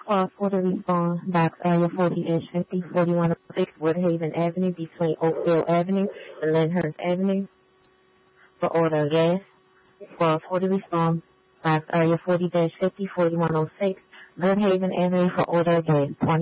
for the response, box area 40-50, 4106 Woodhaven Avenue between Oakville Avenue and Lyndhurst Avenue for order of gas. For the response, box area 40-50, 4106 Woodhaven Avenue for order of gas.